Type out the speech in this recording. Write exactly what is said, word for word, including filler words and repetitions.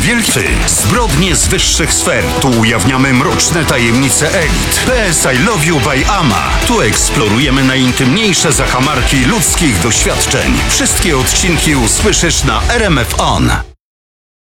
Wielcy, zbrodnie z wyższych sfer. Tu ujawniamy mroczne tajemnice elit. P S I Love You by Ama. Tu eksplorujemy najintymniejsze zakamarki ludzkich doświadczeń. Wszystkie odcinki usłyszysz na R M F On.